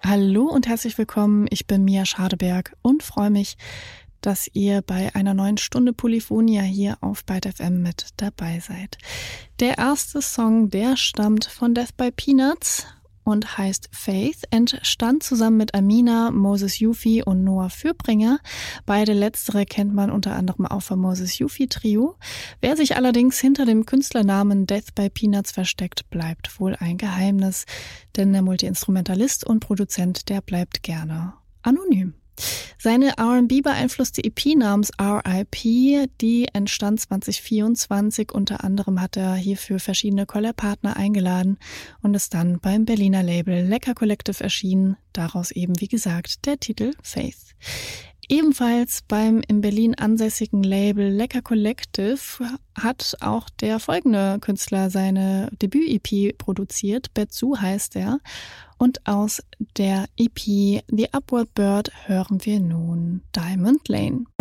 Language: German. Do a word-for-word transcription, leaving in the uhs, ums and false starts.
Hallo und herzlich willkommen, ich bin Mia Schadeberg und freue mich, dass ihr bei einer neuen Stunde Polyphonia hier auf Byte F M mit dabei seid. Der erste Song, der stammt von Death by Peanuts und heißt Faith, entstand zusammen mit Amina, Moses Yufi und Noah Fürbringer. Beide letztere kennt man unter anderem auch vom Moses Yufi Trio. Wer sich allerdings hinter dem Künstlernamen Death by Peanuts versteckt, bleibt wohl ein Geheimnis, denn der Multiinstrumentalist und Produzent, der bleibt gerne anonym. Seine R and B beeinflusste E P namens R I P, die entstand zwanzig vierundzwanzig. Unter anderem hat er hierfür verschiedene Collab-Partner eingeladen und ist dann beim Berliner Label Lecker Collective erschienen. Daraus eben, wie gesagt, der Titel Faith. Ebenfalls beim in Berlin ansässigen Label Lecker Collective hat auch der folgende Künstler seine Debüt-E P produziert. Betsu heißt er. Und aus der E P The Upward Bird hören wir nun Diamond Lane.